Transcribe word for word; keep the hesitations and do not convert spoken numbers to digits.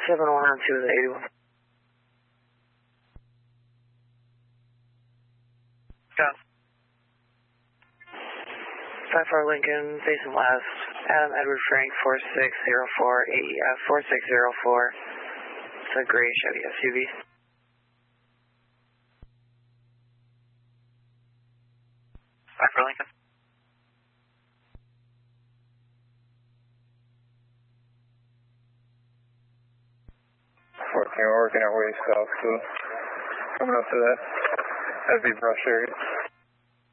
seven one on two of the eighty-one. Got five four Lincoln, facing left. Adam Edward Frank, four six zero four, A E F four six zero four. It's a gray Chevy S U V. five four Lincoln. fourteen, we're working our way south, so coming up to that, that'd be brush area.